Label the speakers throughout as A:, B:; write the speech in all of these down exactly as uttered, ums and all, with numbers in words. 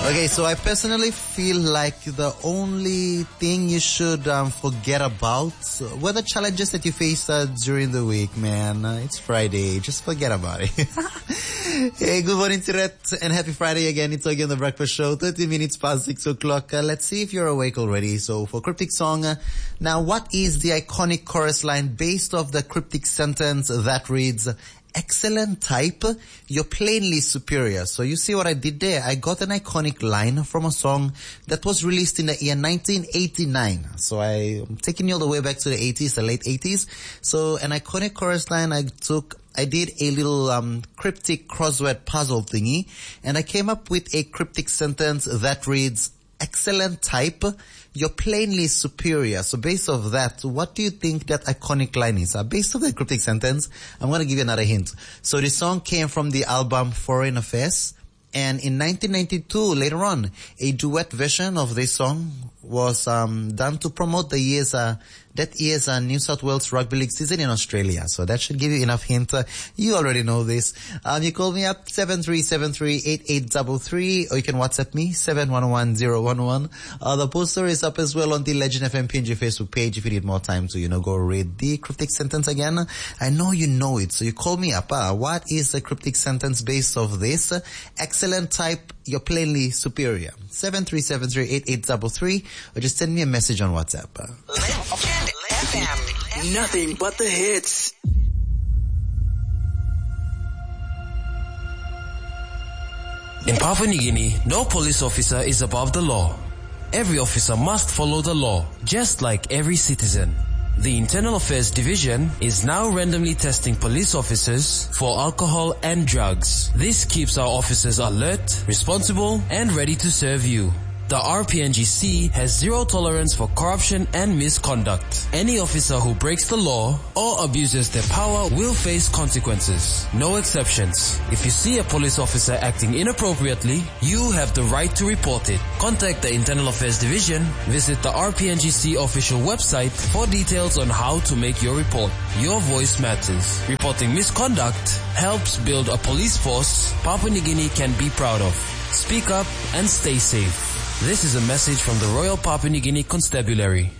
A: Okay, so I personally feel like the only thing you should um, forget about were the challenges that you faced uh, during the week, man. Uh, it's Friday. Just forget about it. Hey, good morning, Tiret, and happy Friday again. It's again the Breakfast Show, thirty minutes past six o'clock. Uh, let's see if you're awake already. So for Cryptic Song, uh, now what is the iconic chorus line based off the cryptic sentence that reads, excellent type, you're plainly superior. So you see what I did there? I got an iconic line from a song that was released in the year nineteen eighty-nine. So I'm taking you all the way back to the eighties, the late eighties. So an iconic chorus line I took, I did a little um cryptic crossword puzzle thingy, and I came up with a cryptic sentence that reads, excellent type, you're plainly superior. So based off that, what do you think that iconic line is? Uh, based off the cryptic sentence, I'm going to give you another hint. So the song came from the album Foreign Affairs, and in nineteen ninety-two, later on, a duet version of this song was um done to promote the year's uh that year's uh, New South Wales Rugby League season in Australia. So that should give you enough hint. Uh, you already know this. Um, you call me up seven three seven three eight eight three three, or you can WhatsApp me seven one one zero one one. Uh, the poster is up as well on the Legend F M P N G Facebook page if you need more time to, you know, go read the cryptic sentence again. I know you know it, so you call me up. Uh, what is the cryptic sentence based off this? Uh, excellent type, you're plainly superior. seven three seven three eight eight three three, or just send me a message on WhatsApp. Uh.
B: Legend F M. Nothing but the hits.
C: In Papua New Guinea, no police officer is above the law. Every officer must follow the law, just like every citizen. The Internal Affairs Division is now randomly testing police officers for alcohol and drugs. This keeps our officers alert, responsible, and ready to serve you. The R P N G C has zero tolerance for corruption and misconduct. Any officer who breaks the law or abuses their power will face consequences. No exceptions. If you see a police officer acting inappropriately, you have the right to report it. Contact the Internal Affairs Division, visit the R P N G C official website for details on how to make your report. Your voice matters. Reporting misconduct helps build a police force Papua New Guinea can be proud of. Speak up and stay safe. This is a message from the Royal Papua New Guinea Constabulary.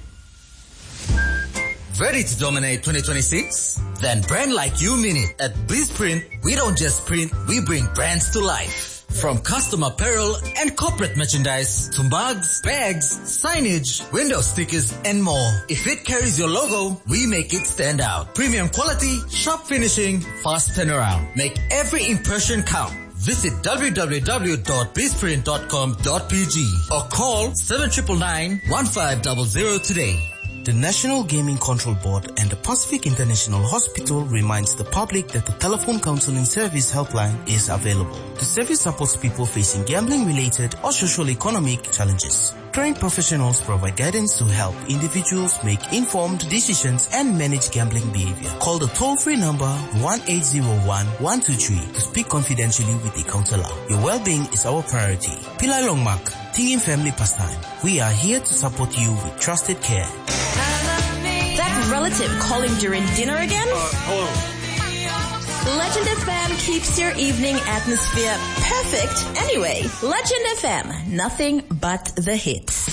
D: Ready to dominate twenty twenty-six? Then brand like you mean it. At BizPrint, we don't just print, we bring brands to life. From custom apparel and corporate merchandise to mugs, bags, signage, window stickers, and more. If it carries your logo, we make it stand out. Premium quality, sharp finishing, fast turnaround. Make every impression count. Visit w w w dot bizprint dot com dot p g or call seven nine nine nine one five zero zero today.
E: The National Gaming Control Board and the Pacific International Hospital reminds the public that the telephone counseling service helpline is available. The service supports people facing gambling-related or socio-economic challenges. Trained professionals provide guidance to help individuals make informed decisions and manage gambling behavior. Call the toll-free number one eight zero one one two three to speak confidentially with a counselor. Your well-being is our priority. Pillai Longmak, Tingin Family Pastime. We are here to support you with trusted care.
F: That relative calling during dinner again?
G: Uh, hello.
F: Legend F M keeps your evening atmosphere perfect anyway. Legend F M, nothing but the hits.